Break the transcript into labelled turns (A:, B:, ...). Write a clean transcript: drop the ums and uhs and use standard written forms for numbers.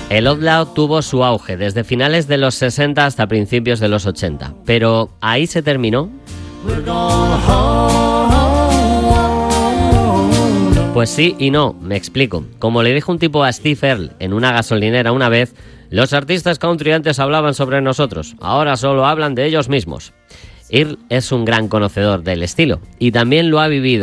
A: El outlaw tuvo su auge desde finales de los 60 hasta principios de los 80, pero ¿ahí se terminó? Pues sí y no, me explico. Como le dijo un tipo a Steve Earle en una gasolinera una vez, los artistas country antes hablaban sobre nosotros, ahora solo hablan de ellos mismos. Earle es un gran conocedor del estilo y también lo ha vivido.